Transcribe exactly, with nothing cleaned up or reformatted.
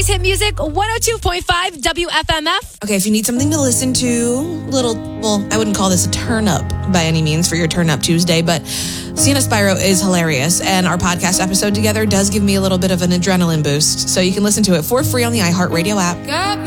City's hit music, one oh two point five W F M F. Okay, if you need something to listen to, little, well, I wouldn't call this a turn up by any means for your Turn Up Tuesday, but Sienna Spyro is hilarious, and our podcast episode together does give me a little bit of an adrenaline boost, so you can listen to it for free on the iHeartRadio app.